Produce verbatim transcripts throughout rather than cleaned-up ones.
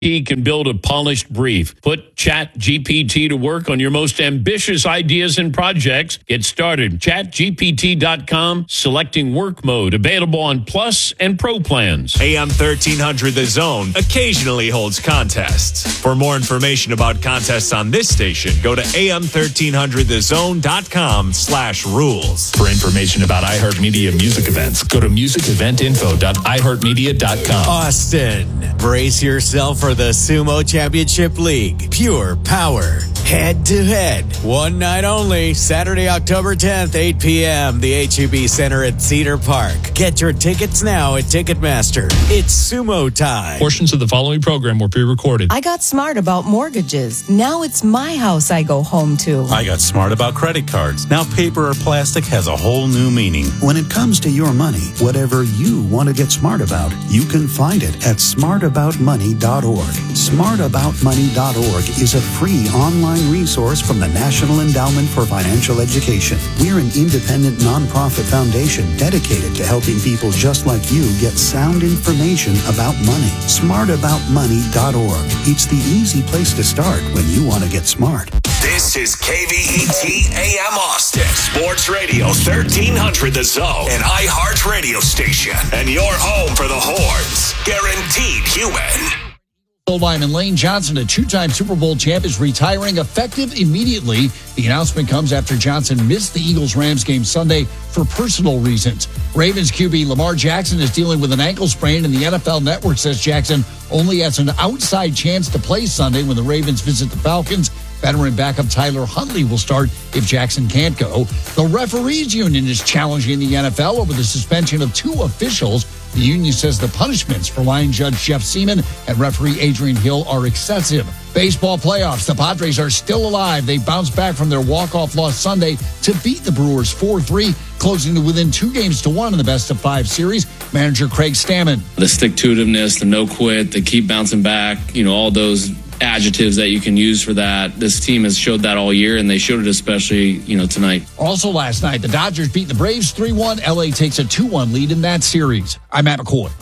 He can build a polished brief. Put Chat G P T to work on your most ambitious ideas and projects. Get started. chat G P T dot com, selecting work mode. Available on Plus and Pro plans. A M thirteen hundred The Zone occasionally holds contests. For more information about contests on this station, go to A M thirteen hundred the zone dot com slash rules. For information about iHeartMedia music events, go to music event info dot i heart media dot com. Austin, brace yourself for the Sumo Championship League. Pure power. Head to head. One night only. Saturday, October tenth, eight p.m. The H E B Center at Cedar Park. Get your tickets now at Ticketmaster. It's Sumo time. Portions of the following program were pre-recorded. I got smart about mortgages. Now it's my house I go home to. I got smart about credit cards. Now paper or plastic has a whole new meaning. When it comes to your money, whatever you want to get smart about, you can find it at smart about money dot org. smart about money dot org is a free online resource from the National Endowment for Financial Education. We're an independent nonprofit foundation dedicated to helping people just like you get sound information about money. smart about money dot org. It's the easy place to start when you want to get smart. This is K V E T A M Austin, Sports Radio thirteen hundred The Zone, an iHeart radio station, and your home for the Horns. Guaranteed human. Lineman Lane Johnson, a two-time Super Bowl champ, is retiring effective immediately. The announcement comes after Johnson missed the Eagles-Rams game Sunday for personal reasons. Ravens Q B Lamar Jackson is dealing with an ankle sprain, and the N F L Network says Jackson only has an outside chance to play Sunday when the Ravens visit the Falcons. Veteran backup Tyler Huntley will start if Jackson can't go. The Referees Union is challenging the N F L over the suspension of two officials. The union says the punishments for line judge Jeff Seaman and referee Adrian Hill are excessive. Baseball playoffs. The Padres are still alive. They bounced back from their walk-off loss Sunday to beat the Brewers four three, closing to within two games to one in the best-of-five series. Manager Craig Stammen. The stick-to-itiveness, the no-quit, the keep bouncing back, you know, all those adjectives that you can use for that. This team has showed that all year, and they showed it especially, you know, tonight. Also last night, the Dodgers beat the Braves three one. L A takes a two one lead in that series. I'm Matt McCoy.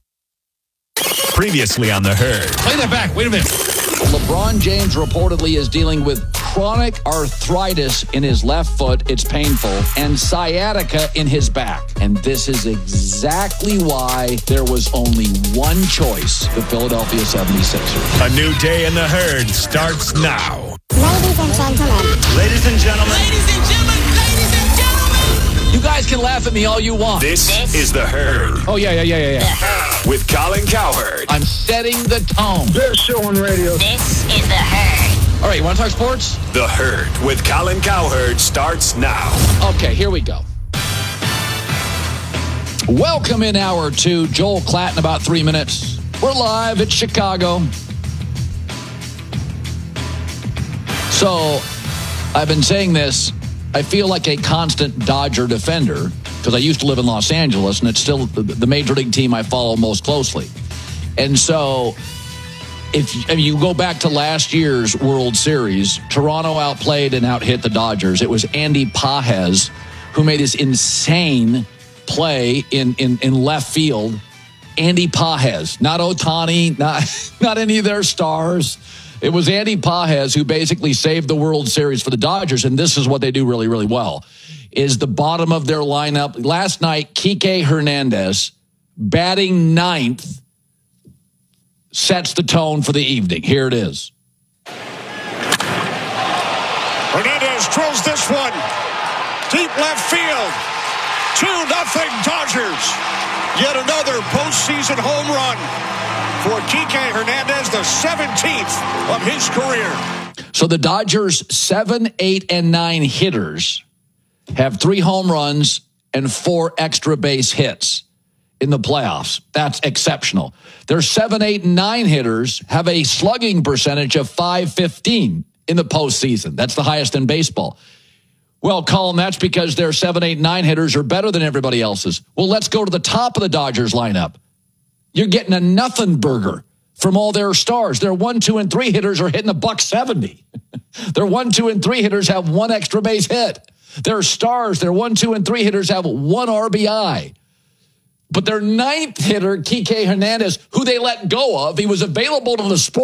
Previously on The Herd. Play that back. Wait a minute. LeBron James reportedly is dealing with chronic arthritis in his left foot. It's painful. And sciatica in his back. And this is exactly why there was only one choice, the Philadelphia seventy-sixers. A new day in The Herd starts now. Ladies and gentlemen. Ladies and gentlemen. Ladies and gentlemen. Ladies and gentlemen. You guys can laugh at me all you want. This, this is The Herd. Oh, yeah, yeah, yeah, yeah, yeah. With Colin Cowherd. I'm setting the tone. Best show on radio. This is The Herd. All right, you want to talk sports? The Herd with Colin Cowherd starts now. Okay, here we go. Welcome in hour two. Joel Klatt in about three minutes. We're live at Chicago. So, I've been saying this. I feel like a constant Dodger defender because I used to live in Los Angeles, and it's still the major league team I follow most closely. And so, if, if you go back to last year's World Series, Toronto outplayed and outhit the Dodgers. It was Andy Pages who made this insane play in, in, in left field. Andy Pages, not Ohtani, not, not any of their stars. It was Andy Pages who basically saved the World Series for the Dodgers, and this is what they do really, really well, is the bottom of their lineup. Last night, Kike Hernandez, batting ninth, sets the tone for the evening. Here it is. Hernandez drills this one. Deep left field. two nothing Dodgers. Yet another postseason home run for Kike Hernandez, the seventeenth of his career. So the Dodgers' seven, eight, and nine hitters have three home runs and four extra base hits in the playoffs. That's exceptional. Their seven, eight, and nine hitters have a slugging percentage of five fifteen in the postseason. That's the highest in baseball. Well, Colin, that's because their seven, eight, and nine hitters are better than everybody else's. Well, let's go to the top of the Dodgers lineup. You're getting a nothing burger from all their stars. Their one, two, and three hitters are hitting a buck seventy. Their one, two, and three hitters have one extra base hit. Their stars, their one, two, and three hitters have one R B I. But their ninth hitter, Kike Hernandez, who they let go of, he was available to the sport.